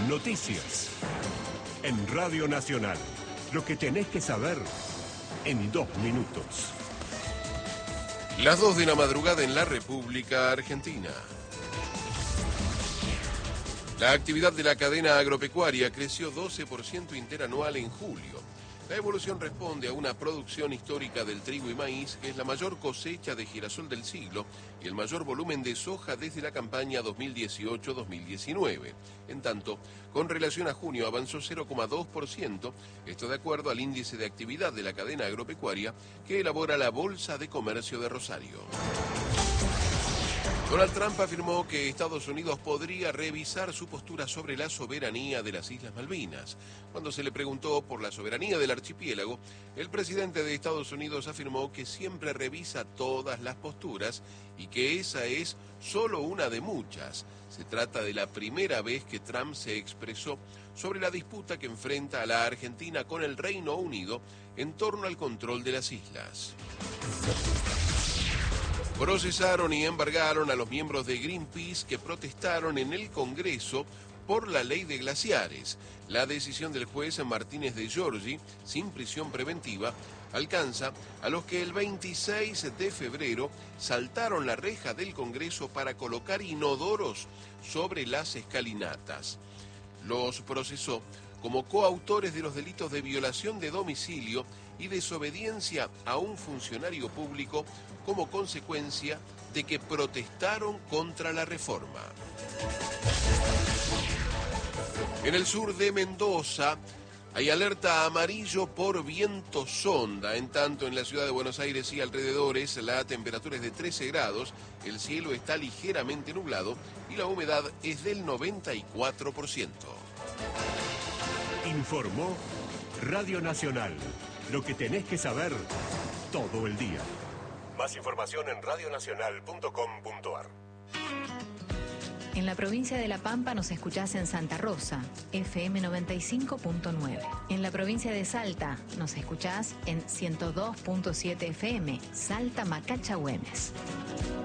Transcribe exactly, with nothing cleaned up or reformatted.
Noticias. En Radio Nacional. Lo que tenés que saber en dos minutos. Las dos de la madrugada en la República Argentina. La actividad de la cadena agropecuaria creció doce por ciento interanual en julio. La evolución responde a una producción histórica del trigo y maíz, que es la mayor cosecha de girasol del siglo, y el mayor volumen de soja desde la campaña dos mil dieciocho dos mil diecinueve. En tanto, con relación a junio avanzó cero coma dos por ciento, esto de acuerdo al índice de actividad de la cadena agropecuaria que elabora la Bolsa de Comercio de Rosario. Donald Trump afirmó que Estados Unidos podría revisar su postura sobre la soberanía de las Islas Malvinas. Cuando se le preguntó por la soberanía del archipiélago, el presidente de Estados Unidos afirmó que siempre revisa todas las posturas y que esa es solo una de muchas. Se trata de la primera vez que Trump se expresó sobre la disputa que enfrenta a la Argentina con el Reino Unido en torno al control de las islas. Procesaron y embargaron a los miembros de Greenpeace que protestaron en el Congreso por la ley de glaciares. La decisión del juez Martínez de Giorgi, sin prisión preventiva, alcanza a los que el veintiséis de febrero saltaron la reja del Congreso para colocar inodoros sobre las escalinatas. Los procesó como coautores de los delitos de violación de domicilio y desobediencia a un funcionario público como consecuencia de que protestaron contra la reforma. En el sur de Mendoza hay alerta amarillo por viento sonda. En tanto, en la ciudad de Buenos Aires y alrededores la temperatura es de trece grados, el cielo está ligeramente nublado y la humedad es del noventa y cuatro por ciento. Informó Radio Nacional. Lo que tenés que saber todo el día. Más información en radio nacional punto com punto a r. En la provincia de La Pampa nos escuchás en Santa Rosa, F M noventa y cinco punto nueve. En la provincia de Salta nos escuchás en ciento dos punto siete F M, Salta Macacha Güemes.